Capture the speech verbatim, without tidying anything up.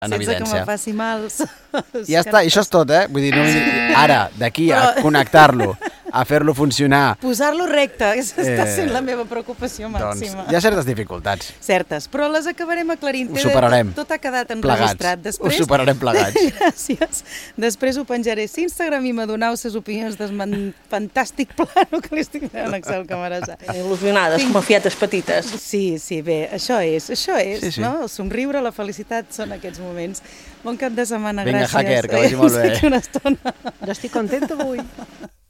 en sense que evidència. me faci mals. Ja està, i això és tot, eh? Vull dir, no, ara, d'aquí a connectar-lo, a fer-lo funcionar... Posar-lo recte, està Eh, sent la meva preocupació Doncs màxima. hi ha certes dificultats. Certes, però les acabarem aclarint. Ho superarem. Tot ha quedat Plegats. enregistrat. Després... Ho superarem plegats. Gràcies. Després ho penjaré a Instagram i m'adonau ses opinions del man- fantàstic plano que li estic donant a Axel Camarasa. Il·lusionades, com a fietes petites. Sí, sí, bé, això és, això és, Sí, sí. no? El somriure, la felicitat són aquests moments. Bon cap de setmana, Vinga, gràcies. hacker, que vagi molt bé. Ens d'aquí una estona. Jo estic contenta avui.